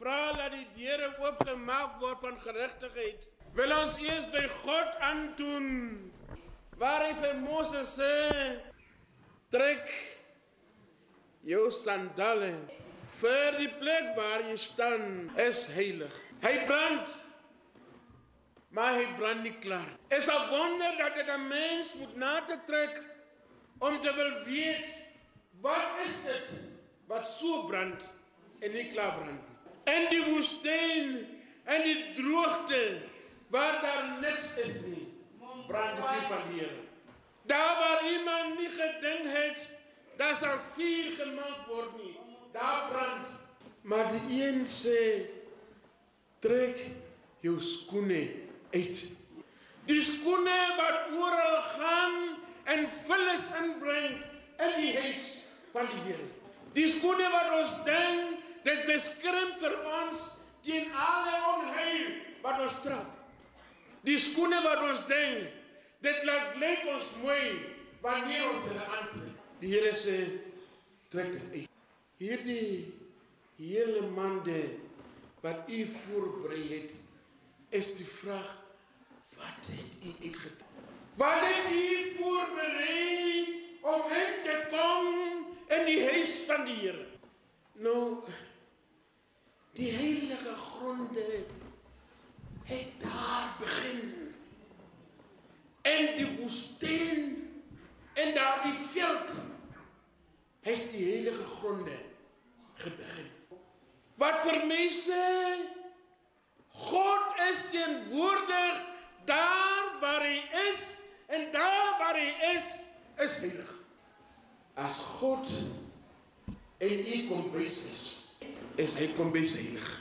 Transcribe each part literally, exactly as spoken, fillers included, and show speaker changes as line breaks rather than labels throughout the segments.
vra dat die deure oopgemaak word van geregtigheid. Wil ons eers by God aandoen, waar hy vir Moses sê, trek jou sandale, vir die plek waar jy staan is heilig. Hy brand, maar hy brand nie klaar. Is 'n wonder dat dit 'n mens moet na te trek om te wil weet, wat is dit wat so brand en nie klaar brand nie. En die woestyn en die droogte waar daar niks is nie, brand die vuur van die Here. Daar waar iemand nie gedink het dat sal vuur gemaak word nie, daar brand. Maar die een sê, trek jou skoene uit. Die skoene wat oral gaan en vullis inbring in die huis van die Here. Die skoene wat ons dink, dit beskerm vir ons teen alle onheil wat ons trap. Die skoene wat ons dink, dit laat lyk ons mooi wanneer ons hulle aantrek. Die Here sê, trek dit uit. Hierdie hele mande wat u voorberei het, is die vraag, wat het u uitgedoen? Wat het u voorberei om in te kom in die huis van die Here? Nou, die heilige gronde het daar begin. En die woestyn en daar die veld het die heilige gronde gebegin. Wat vir mense, God is teenwoordig daar waar hy is en daar waar hy is, is heilig. As God in u kombuis is, is hy kombuis heilig.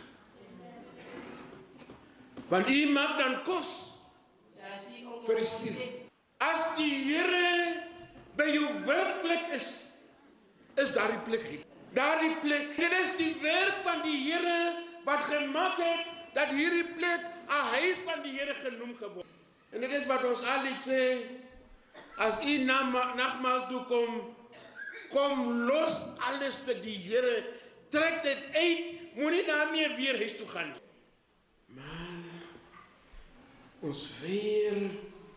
Want u maak dan kos vir die siel. As die Here by jou werkplek is, is daar die plek heilig. Daar die plek, dit is die werk van die Here wat gemaak het, dat hierdie plek 'n huis van die Here genoem geword. En dit is wat ons altyd sê, as u na nagmaal toe kom, kom los alles vir die Here, trek dit uit, moenie daarmee weer huis toe gaan. Maar ons weer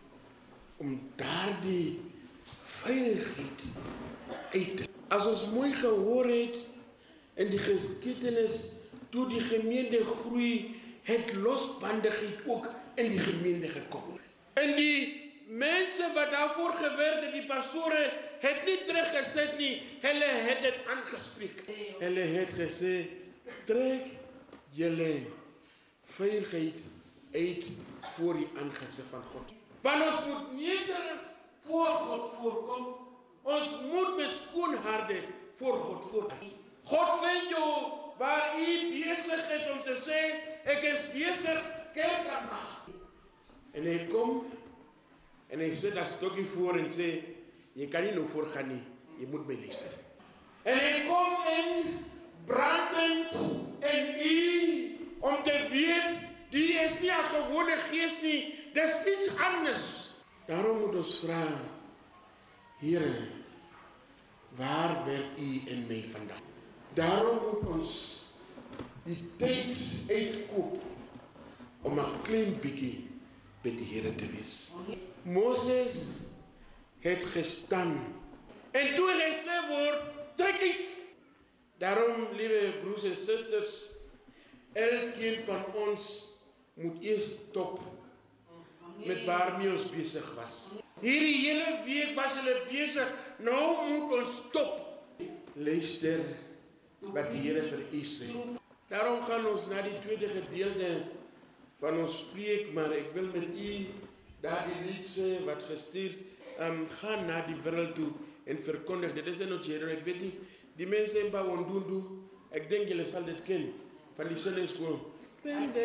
om daardie veiligheid uit te. As ons mooi gehoor het in die geskiedenis, toe die gemeente groei, het losbandigheid ook in die gemeente gekom. En die mense wat daarvoor gewerk het, die pastore, het nie teruggesit nie, hulle het dit aangespreek. Hulle het gesê, trek julle veiligheid uit voor die aangesig van God. Want ons moet nederig voor God voorkom, ons moet met skoon harte voor God voorkom. God vind jou waar u bezig is om te sê, ek is bezig, kerk aan mag. En hy kom, en hy sit daar stokkie voor en sê, jy kan nie nou voorgaan nie, jy moet my luister. En hy kom in, brandend in u, om te weet, die is nie 'n gewone gees nie, dis iets anders. Daarom moet ons vra, Here, waar werk u in my vandag? Daarom moet ons die tyd uitkoop om 'n klein bietjie by die Here te wees. Moses het gestaan en toe hy sê word, trek uit. Daarom, liewe broers en susters, elkeen van ons moet eers stop met waarmee ons bezig was. Hierdie hele week was hulle bezig, nou moet ons stop. Luister wat die Here vir u sê. Daarom gaan ons na die tweede gedeelte van ons preek, maar ek wil met u daar die lied sê wat gestuur, um, gaan na die wêreld toe en verkondig. Dit is in ons Here, ek weet nie, die mense in Bawondundu, ek dink julle sal dit ken, van die sinningskool.